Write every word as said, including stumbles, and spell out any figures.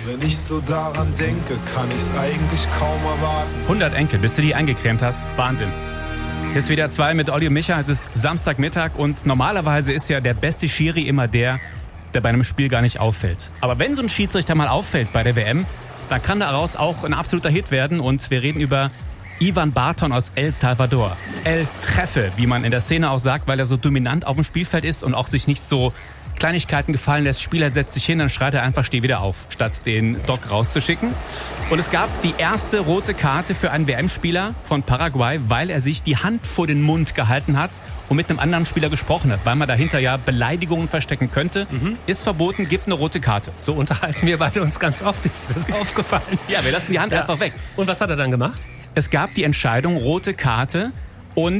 Wenn ich so daran denke, kann ich's eigentlich kaum erwarten. hundert Enkel, bis du die eingecremt hast. Wahnsinn. Hier ist wieder zwei mit Olli und Micha. Es ist Samstagmittag und normalerweise ist ja der beste Schiri immer der, der bei einem Spiel gar nicht auffällt. Aber wenn so ein Schiedsrichter mal auffällt bei der W M, dann kann daraus auch ein absoluter Hit werden. Und wir reden über Ivan Barton aus El Salvador. El Jefe, wie man in der Szene auch sagt, weil er so dominant auf dem Spielfeld ist und auch sich nicht so Kleinigkeiten gefallen lässt. Spieler setzt sich hin, dann schreit er einfach, steh wieder auf, statt den Doc rauszuschicken. Und es gab die erste rote Karte für einen W M-Spieler von Paraguay, weil er sich die Hand vor den Mund gehalten hat und mit einem anderen Spieler gesprochen hat, weil man dahinter ja Beleidigungen verstecken könnte. Mhm. Ist verboten, gibt eine rote Karte. So unterhalten wir beide uns ganz oft, ist das aufgefallen. Ja, wir lassen die Hand ja. einfach weg. Und was hat er dann gemacht? Es gab die Entscheidung, rote Karte. Und